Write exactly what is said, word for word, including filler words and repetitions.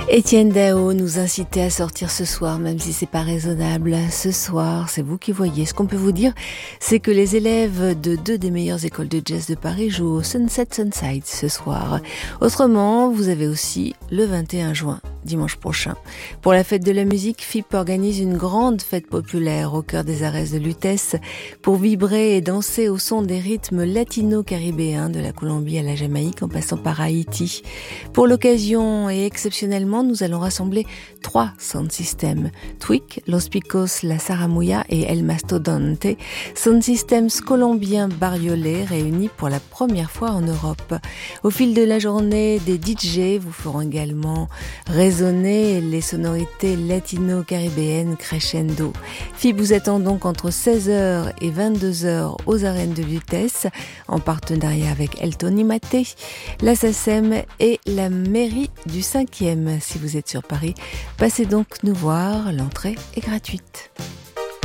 Étienne Dao nous incitait à sortir ce soir, même si c'est pas raisonnable. Ce soir, c'est vous qui voyez. Ce qu'on peut vous dire, c'est que les élèves de deux des meilleures écoles de jazz de Paris jouent au Sunset Sunside ce soir. Autrement, vous avez aussi le vingt et un juin, dimanche prochain. Pour la fête de la musique, F I P organise une grande fête populaire au cœur des Ares de Lutèce pour vibrer et danser au son des rythmes latino-caribéens de la Colombie à la Jamaïque en passant par Haïti. Pour l'occasion et exceptionnellement, nous allons rassembler trois sound systems. Tweak, Los Picos, La Saramuya et El Mastodonte, sound systems colombiens bariolés réunis pour la première fois en Europe. Au fil de la journée, des D J vous feront également résonner les sonorités latino-caribéennes crescendo. F I B vous attend donc entre seize heures et vingt-deux heures aux arènes de Lutèce, en partenariat avec Elton Imaté, la S A C E M et la mairie du cinquième. Si vous êtes sur Paris, passez donc nous voir, l'entrée est gratuite.